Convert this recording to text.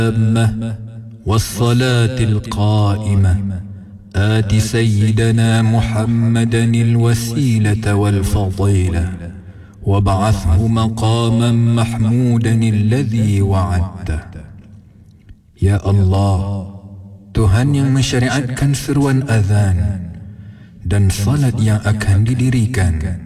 والصلاة القائمة آت سيدنا محمدا الوسيلة والفضيلة وابعثه مقاما محمودا الذي وعدته. Ya Allah, Tuhan yang mensyariatkan seruan azan dan salat yang akan didirikan,